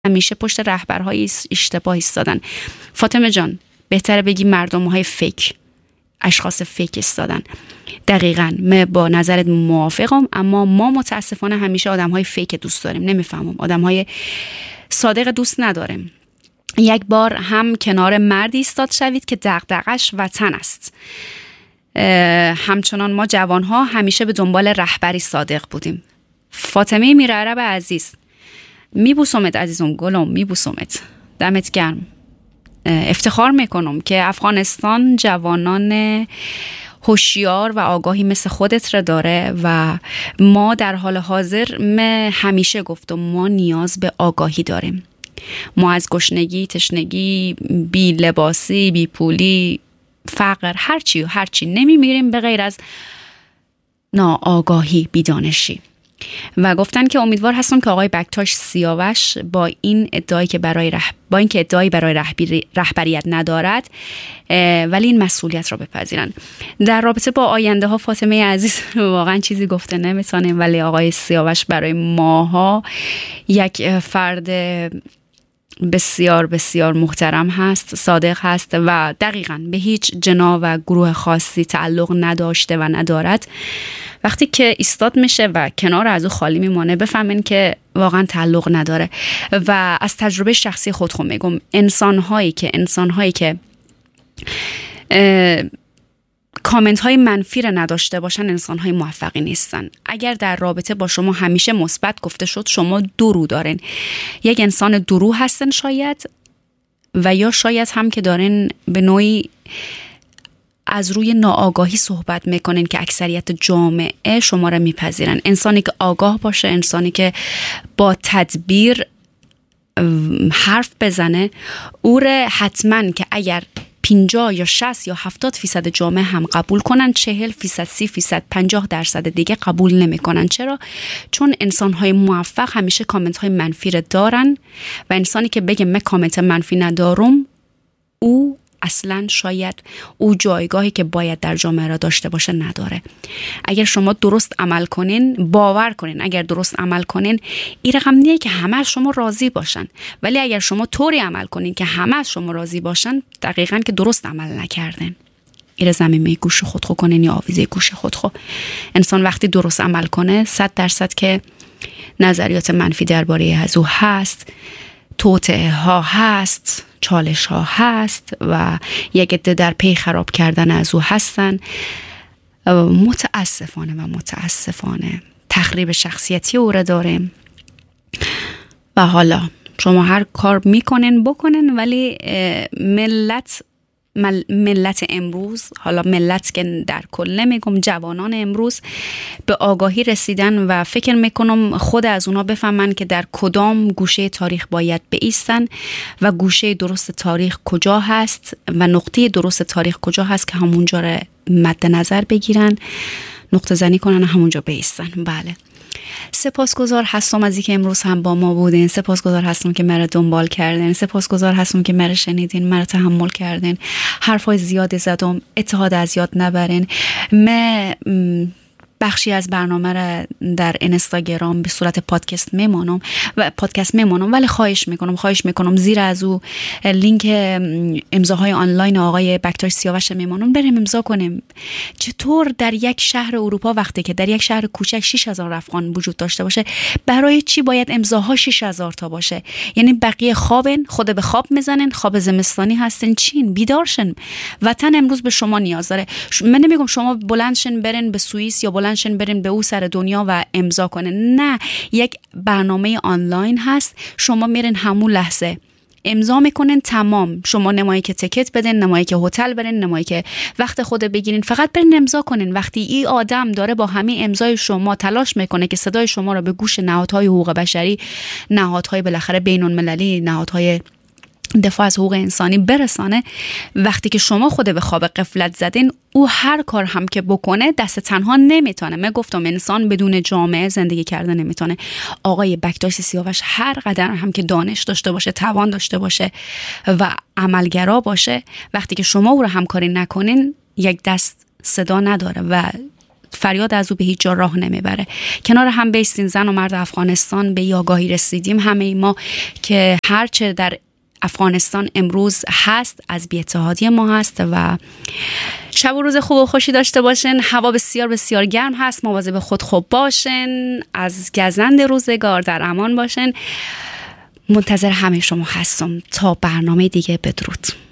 همیشه پشت رهبرهای اشتباه ایستادن. فاطمه جان، بهتره بگی مردم‌های فیک، اشخاص فیک ایستادن. دقیقاً من با نظرت موافقم، اما ما متاسفانه همیشه آدم‌های فیک دوست داریم. نمیفهمم، آدم‌های صادق دوست نداریم. یک بار هم کنار مردی ایستاد شوید که دغدغش وطن است. همچنان ما جوان‌ها همیشه به دنبال رهبری صادق بودیم. فاطمه میرعرب عزیز، میبوسمت عزیزم، گلم میبوسمت، دمت گرم. افتخار میکنم که افغانستان جوانان هوشیار و آگاهی مثل خودت را داره و ما در حال حاضر همیشه گفتم ما نیاز به آگاهی داریم. ما از گشنگی، تشنگی، بی لباسی، بی پولی، فقر، هرچی نمیمیریم به غیر از ناآگاهی، بیدانشی. و گفتن که امیدوار هستم که آقای بکتاش سیاوش با این ادعایی که با اینکه ادعایی برای رهبریت ندارد ولی این مسئولیت را بپذیرن. در رابطه با آینده ها فاطمه عزیز واقعا چیزی گفته نمیتونیم، ولی آقای سیاوش برای ماها یک فرد بسیار بسیار محترم هست، صادق هست و دقیقاً به هیچ جناح و گروه خاصی تعلق نداشته و ندارد. وقتی که ایستاد میشه و کنار از او خالی میمانه بفهمین که واقعا تعلق نداره. و از تجربه شخصی خودم میگم انسان‌هایی که کامنت های منفی را نداشته باشن انسان های موفقی نیستن. اگر در رابطه با شما همیشه مثبت گفته شد شما درو دارین، یک انسان درو هستن شاید، و یا شاید هم که دارین به نوعی از روی ناآگاهی صحبت میکنین که اکثریت جامعه شما را میپذیرن. انسانی که آگاه باشه، انسانی که با تدبیر حرف بزنه، او را حتما که اگر 50 یا 60 یا 70% جامعه هم قبول کنن، 40%، 30%، 50% دیگه قبول نمی کنن. چرا؟ چون انسان‌های موفق همیشه کامنت‌های منفی رو دارن و انسانی که بگه من کامنت منفی ندارم، او اصلا شاید او جایگاهی که باید در جامعه را داشته باشه نداره. اگر شما درست عمل کنین، باور کنین اگر درست عمل کنین این رقم نیه که همه از شما راضی باشن، ولی اگر شما طوری عمل کنین که همه از شما راضی باشن، دقیقاً که درست عمل نکردن. این زمینه گوش خود خو کنین یا آویزه گوش خود خو. انسان وقتی درست عمل کنه 100% که نظریات منفی درباره از او هست، توطئه ها هست، چالش ها هست و یک عده در پی خراب کردن از او هستن. متاسفانه تخریب شخصیتی او را داریم. و حالا شما هر کار میکنن بکنن، ولی ملت امروز، حالا ملت که در کل نمیگم، جوانان امروز به آگاهی رسیدن و فکر میکنم خود از اونا بفهمن که در کدام گوشه تاریخ باید بایستن و گوشه درست تاریخ کجا هست و نقطه درست تاریخ کجا هست که همونجا رو مد نظر بگیرن، نقطه زنی کنن، همونجا بایستن. بله، سپاسگزار هستم از اینکه امروز هم با ما بودین. سپاسگزار هستم که مرا دنبال کردین. سپاسگزار هستم که مرا شنیدین، مرا تحمل کردین. حرفای زیادی زدم، اتحاد از یاد نبرین. من بخشی از برنامه را در اینستاگرام به صورت پادکست میمانم ولی خواهش میکنم زیر از او لینک امضاهای آنلاین آقای بکتاش سیاوش میمانم، بریم امضا کنیم. چطور در یک شهر اروپا وقتی که در یک شهر کوچک 6000 افغان وجود داشته باشه، برای چی باید امضاها 6000 تا باشه؟ یعنی بقیه خوابن، خود به خواب میزنن، خواب زمستانی هستن. چین بیدارشن، وطن امروز به شما نیاز داره. من نمیگم شما بلندشن برن به سوئیس یا بلندشن برین به او سر دنیا و امضا کنن، نه، یک برنامه آنلاین هست، شما میرین همون لحظه امضا میکنین، تمام. شما نمایی که تیکت بدین، نمایی که هتل برین، نمایی که وقت خود بگیرین، فقط برین امضا کنین. وقتی این آدم داره با همین امضای شما تلاش میکنه که صدای شما را به گوش نهادهای حقوق بشری، نهادهای بالاخره بین المللی، نهادهای دفاع از حقوق انسانی برسانه، وقتی که شما خود به خواب غفلت زدین، او هر کار هم که بکنه دست تنها نمیتونه. من گفتم انسان بدون جامعه زندگی کردن نمیتونه. آقای بکتاش سیاوش هر قدر هم که دانش داشته باشه، توان داشته باشه و عملگرا باشه، وقتی که شما او رو همکاری نکنین یک دست صدا نداره و فریاد از او به هیچ جا راه نمیبره. کنار هم بیستین، زن و مرد افغانستان، به آگاهی رسیدیم همه ما که هرچه در افغانستان امروز هست از بی‌اتحادی ما هست. و شب و روز خوب و خوشی داشته باشین. هوا بسیار بسیار گرم هست، مواظب خود خوب باشین، از گزند روزگار در امان باشین. منتظر همه شما هستم تا برنامه دیگه. بدرود.